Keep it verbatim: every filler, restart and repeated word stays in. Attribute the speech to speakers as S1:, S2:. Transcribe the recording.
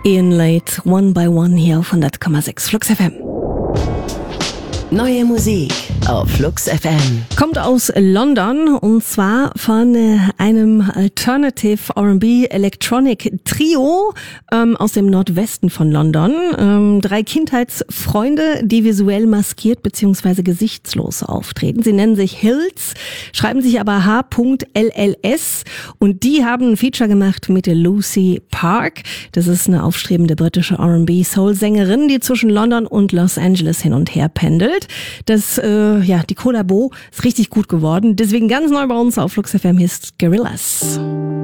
S1: Ian Late, One by One hier auf hundert Komma sechs Flux F M.
S2: Neue Musik auf Flux F M.
S1: Kommt aus London und zwar von äh, einem Alternative R and B Electronic Trio ähm, aus dem Nordwesten von London. Ähm, drei Kindheitsfreunde, die visuell maskiert bzw. gesichtslos auftreten. Sie nennen sich Hills, schreiben sich aber H L L S und die haben ein Feature gemacht mit der Lucy Park. Das ist eine aufstrebende britische R and B Soul-Sängerin, die zwischen London und Los Angeles hin und her pendelt. Das, äh, ja, die Kollabo ist richtig gut geworden. Deswegen ganz neu bei uns auf Flux F M ist Gorillaz.